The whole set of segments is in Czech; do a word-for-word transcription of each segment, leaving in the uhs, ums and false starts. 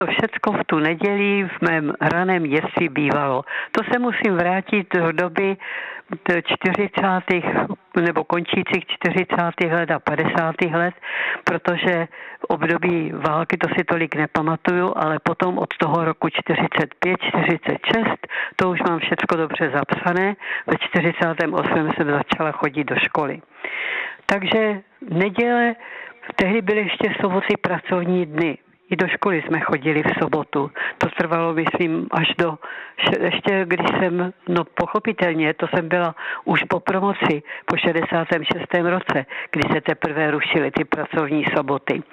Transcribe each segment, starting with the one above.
To všecko v tu neděli v mém raném dětství bývalo. To se musím vrátit do doby čtyřicátých nebo končících čtyřicátých let a padesátých let, protože v období války to si tolik nepamatuju, ale potom od toho roku čtyřicet pět čtyřicet šest to už mám všecko dobře zapsané. Ve čtyřicátém osmém jsem začala chodit do školy. Takže neděle, tehdy byly ještě soboty pracovní dny. I do školy jsme chodili v sobotu. To trvalo, myslím, až do, ještě když jsem, no pochopitelně, to jsem byla už po promoci, po šedesátém šestém roce, kdy se teprve rušily ty pracovní soboty.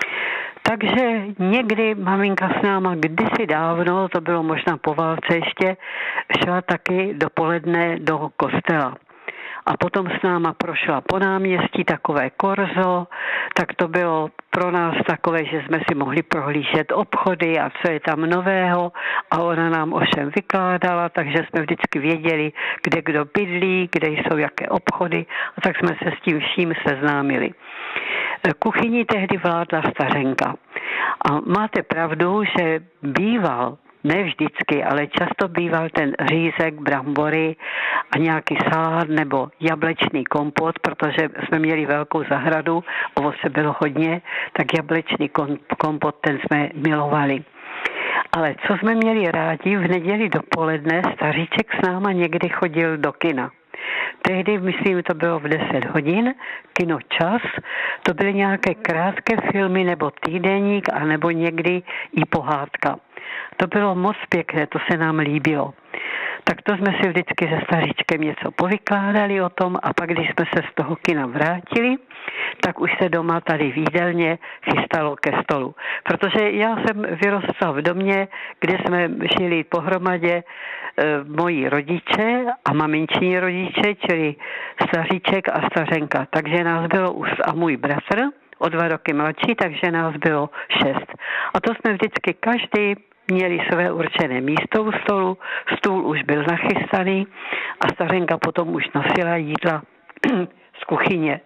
Takže někdy maminka s náma kdysi dávno, to bylo možná po válce ještě, šla taky dopoledne do kostela. A potom s náma prošla po náměstí takové korzo, tak to bylo pro nás takové, že jsme si mohli prohlížet obchody a co je tam nového a ona nám ovšem vykládala, takže jsme vždycky věděli, kde kdo bydlí, kde jsou jaké obchody a tak jsme se s tím vším seznámili. Kuchyni tehdy vládla stařenka a máte pravdu, že býval, ne vždycky, ale často býval ten řízek, brambory a nějaký salát nebo jablečný kompot, protože jsme měli velkou zahradu, ovoce bylo hodně, tak jablečný kompot, ten jsme milovali. Ale co jsme měli rádi, v neděli dopoledne staříček s náma někdy chodil do kina. Tehdy, myslím, to bylo v deset hodin, kino Čas, to byly nějaké krátké filmy nebo týdeník, anebo někdy i pohádka. To bylo moc pěkné, to se nám líbilo. Tak to jsme si vždycky se staříčkem něco povykládali o tom a pak, když jsme se z toho kina vrátili, tak už se doma tady v jídelně chystalo ke stolu. Protože já jsem vyrostla v domě, kde jsme žili pohromadě e, moji rodiče a maminčí rodiče, čili staříček a stařenka. Takže nás bylo už a můj bratr, o dva roky mladší, takže nás bylo šest. A to jsme vždycky každý měli své určené místo u stolu, stůl už byl nachystaný a stařenka potom už nosila jídla z kuchyně.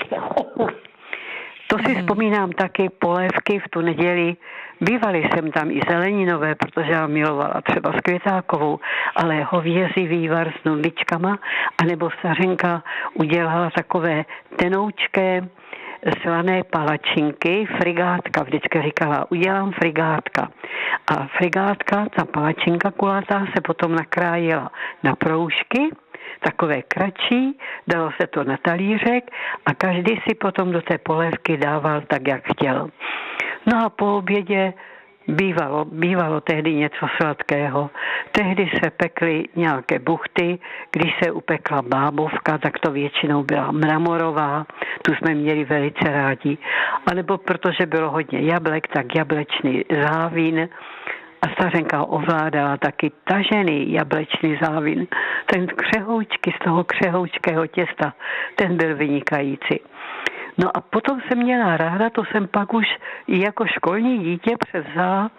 To si vzpomínám taky, polévky v tu neděli. Bývaly jsem tam i zeleninové, protože já milovala třeba s květákovou, ale hovězí vývar s nudličkama, anebo stařenka udělala takové tenoučké slané palačinky, frigátka, vždycky říkala, udělám frigátka. A frigátka, ta palačinka kulatá, se potom nakrájela na proužky, takové kratší, dalo se to na talířek a každý si potom do té polévky dával tak, jak chtěl. No a po obědě Bývalo, bývalo tehdy něco sladkého. Tehdy se pekly nějaké buchty, když se upekla bábovka, tak to většinou byla mramorová, tu jsme měli velice rádi. A nebo protože bylo hodně jablek, tak jablečný závín. A stařenka ovládala taky tažený jablečný závín. Ten křehoučky z toho křehoučkého těsta, ten byl vynikající. No a potom jsem měla ráda, to jsem pak už i jako školní dítě převzala,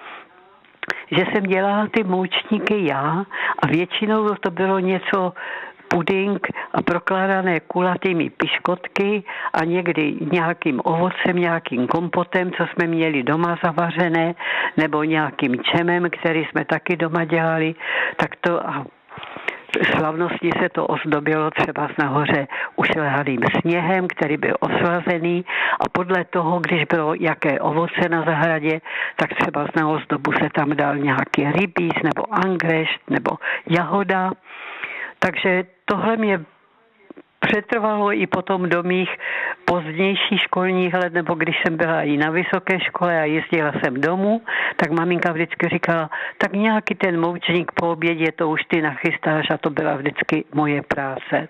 že jsem dělala ty moučníky já a většinou to bylo něco puding a prokládané kulatými piškotky a někdy nějakým ovocem, nějakým kompotem, co jsme měli doma zavařené, nebo nějakým čemem, který jsme taky doma dělali, tak to a slavnostně se to ozdobilo třeba nahoře ušlehaným sněhem, který byl oslazený a podle toho, když bylo jaké ovoce na zahradě, tak třeba na ozdobu se tam dal nějaký rybíz nebo angrešt nebo jahoda. Takže tohle mě přetrvalo i potom do mých pozdějších školních let, nebo když jsem byla i na vysoké škole a jezdila jsem domů, tak maminka vždycky říkala, tak nějaký ten moučník po obědě, to už ty nachystáš a to byla vždycky moje práce.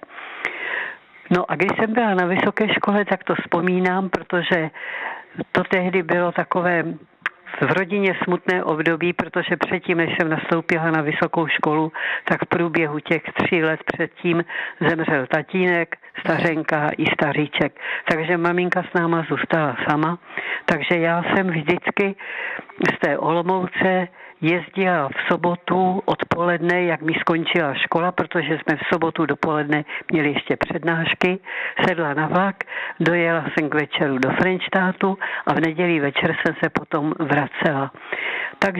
No a když jsem byla na vysoké škole, tak to vzpomínám, protože to tehdy bylo takové v rodině smutné období, protože předtím, než jsem nastoupila na vysokou školu, tak v průběhu těch tří let předtím zemřel tatínek, stařenka i staříček. Takže maminka s náma zůstala sama, takže já jsem vždycky z té Olomouce jezdila v sobotu odpoledne, jak mi skončila škola, protože jsme v sobotu dopoledne měli ještě přednášky, sedla na vlak, dojela jsem k večeru do Frenštátu a v neděli večer jsem se potom vracela. Takže